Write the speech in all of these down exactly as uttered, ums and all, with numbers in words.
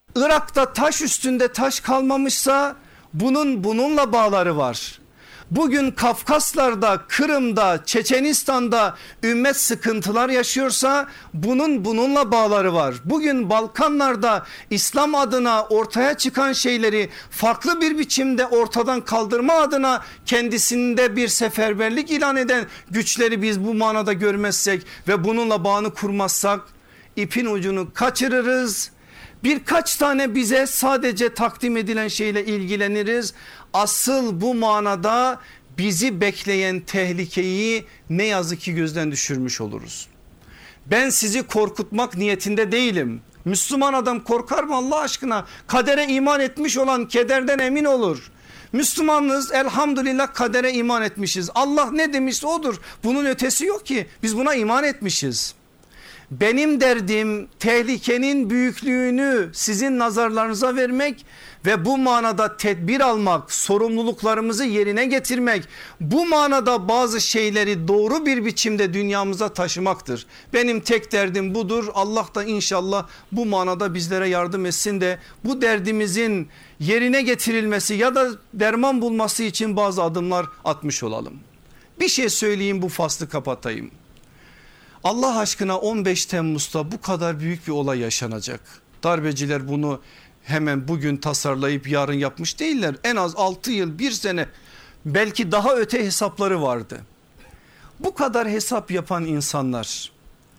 Irak'ta taş üstünde taş kalmamışsa bunun bununla bağları var. Bugün Kafkaslar'da, Kırım'da, Çeçenistan'da ümmet sıkıntılar yaşıyorsa bunun bununla bağları var. Bugün Balkanlarda İslam adına ortaya çıkan şeyleri farklı bir biçimde ortadan kaldırma adına kendisinde bir seferberlik ilan eden güçleri biz bu manada görmezsek ve bununla bağını kurmazsak ipin ucunu kaçırırız. Birkaç tane bize sadece takdim edilen şeyle ilgileniriz. Asıl bu manada bizi bekleyen tehlikeyi ne yazık ki gözden düşürmüş oluruz. Ben sizi korkutmak niyetinde değilim. Müslüman adam korkar mı Allah aşkına? Kadere iman etmiş olan kederden emin olur. Müslümanız, elhamdülillah kadere iman etmişiz. Allah ne demişse odur. Bunun ötesi yok ki, biz buna iman etmişiz. Benim derdim tehlikenin büyüklüğünü sizin nazarlarınıza vermek ve bu manada tedbir almak, sorumluluklarımızı yerine getirmek, bu manada bazı şeyleri doğru bir biçimde dünyamıza taşımaktır. Benim tek derdim budur. Allah da inşallah bu manada bizlere yardım etsin de bu derdimizin yerine getirilmesi ya da derman bulması için bazı adımlar atmış olalım. Bir şey söyleyeyim, bu faslı kapatayım. Allah aşkına on beş Temmuz'da bu kadar büyük bir olay yaşanacak. Darbeciler bunu hemen bugün tasarlayıp yarın yapmış değiller. En az altı yıl, bir sene, belki daha öte hesapları vardı. Bu kadar hesap yapan insanlar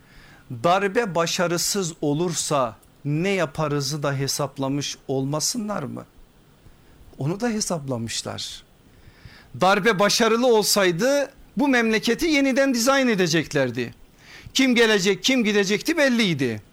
darbe başarısız olursa ne yaparızı da hesaplamış olmasınlar mı? Onu da hesaplamışlar. Darbe başarılı olsaydı bu memleketi yeniden dizayn edeceklerdi. Kim gelecek kim gidecekti belliydi.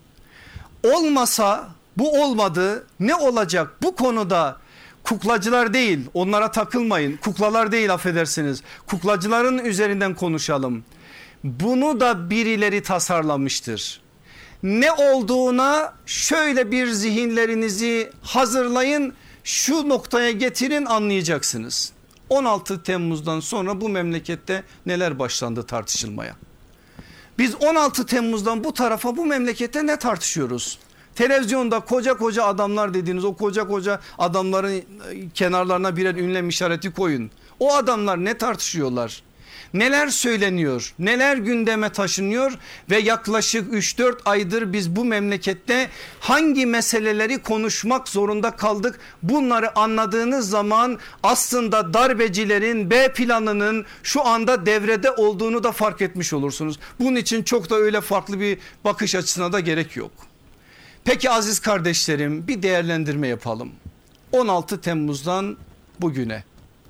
Olmasa, bu olmadı, ne olacak bu konuda? Kuklacılar değil, onlara takılmayın, kuklalar değil, affedersiniz, kuklacıların üzerinden konuşalım. Bunu da birileri tasarlamıştır. Ne olduğuna şöyle bir zihinlerinizi hazırlayın, şu noktaya getirin, anlayacaksınız. on altı Temmuz'dan sonra bu memlekette neler başlandı tartışılmaya. Biz on altı Temmuz'dan bu tarafa bu memlekette ne tartışıyoruz? Televizyonda koca koca adamlar dediğiniz o koca koca adamların kenarlarına birer ünlem işareti koyun. O adamlar ne tartışıyorlar? Neler söyleniyor? Neler gündeme taşınıyor? Ve yaklaşık üç dört aydır biz bu memlekette hangi meseleleri konuşmak zorunda kaldık? Bunları anladığınız zaman aslında darbecilerin B planının şu anda devrede olduğunu da fark etmiş olursunuz. Bunun için çok da öyle farklı bir bakış açısına da gerek yok. Peki aziz kardeşlerim, bir değerlendirme yapalım. on altı Temmuz'dan bugüne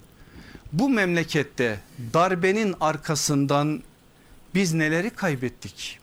bu memlekette darbenin arkasından biz neleri kaybettik?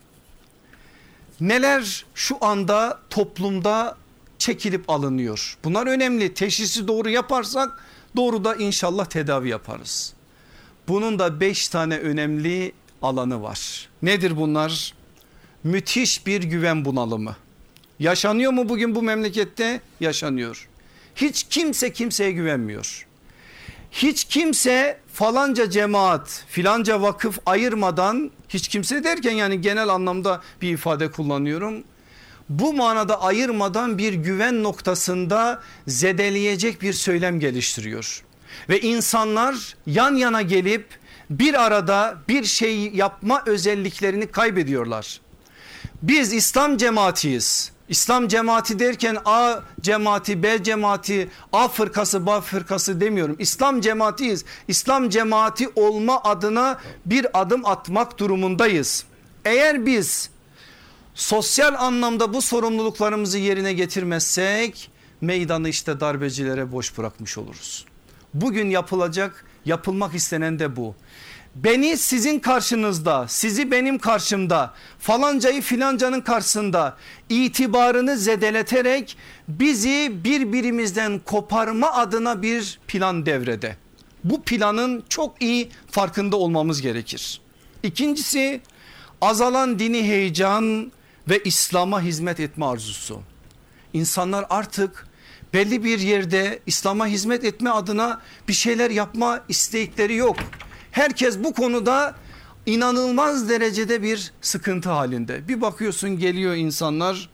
Neler şu anda toplumda çekilip alınıyor? Bunlar önemli. Teşhisi doğru yaparsak doğru da inşallah tedavi yaparız. Bunun da beş tane önemli alanı var. Nedir bunlar? Müthiş bir güven bunalımı. Yaşanıyor mu bugün bu memlekette? Yaşanıyor. Hiç kimse kimseye güvenmiyor. Hiç kimse falanca cemaat, filanca vakıf ayırmadan, hiç kimse derken yani genel anlamda bir ifade kullanıyorum. Bu manada ayırmadan bir güven noktasında zedeleyecek bir söylem geliştiriyor. Ve insanlar yan yana gelip bir arada bir şey yapma özelliklerini kaybediyorlar. Biz İslam cemaatiyiz. İslam cemaati derken A cemaati, B cemaati, A fırkası, B fırkası demiyorum. İslam cemaatiyiz. İslam cemaati olma adına bir adım atmak durumundayız. Eğer biz sosyal anlamda bu sorumluluklarımızı yerine getirmezsek meydanı işte darbecilere boş bırakmış oluruz. Bugün yapılacak, yapılmak istenen de bu. Beni sizin karşınızda, sizi benim karşımda, falancayı filancanın karşısında itibarını zedeleterek bizi birbirimizden koparma adına bir plan devrede. Bu planın çok iyi farkında olmamız gerekir. İkincisi, azalan dini heyecan ve İslam'a hizmet etme arzusu. İnsanlar artık belli bir yerde İslam'a hizmet etme adına bir şeyler yapma istekleri yok. Herkes bu konuda inanılmaz derecede bir sıkıntı halinde. Bir bakıyorsun geliyor insanlar